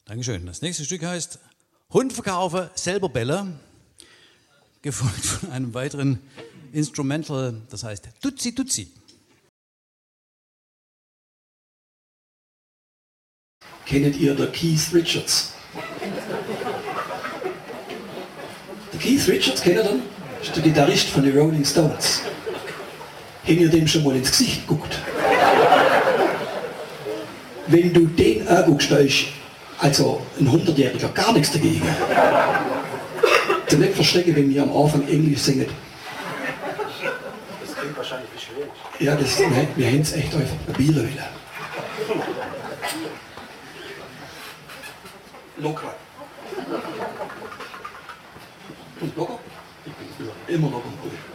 Dankeschön. Das nächste Stück heißt Hund verkaufe, selber Bälle, gefolgt von einem weiteren Instrumental, das heißt Tutsi Tutsi. Kennt ihr den Keith Richards? Der Keith Richards, kennt ihr den? Das ist der Gitarrist von den Rolling Stones. Habt ihr dem schon mal ins Gesicht geguckt? Wenn du den anguckst, da ist also ein 100-Jähriger gar nichts dagegen. Du nicht verstecken, wenn wir am Anfang Englisch singen. Das klingt wahrscheinlich wie Schwedisch. Ja, wir haben es echt einfach probieren wollen. Locker. Und locker? Immer locker.